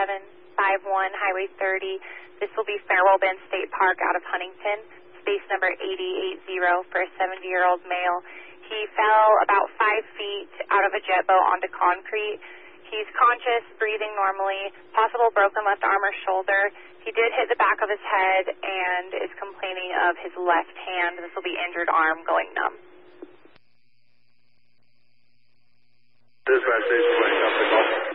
Highway 30. This will be Farewell Bend State Park out of Huntington, space number 8080 for a 70-year-old male. He fell about 5 feet out of a jet boat onto concrete. He's conscious, breathing normally, possible broken left arm or shoulder. He did hit the back of his head and is complaining of his left hand. This will be injured arm going numb. Dispatch station, up the call.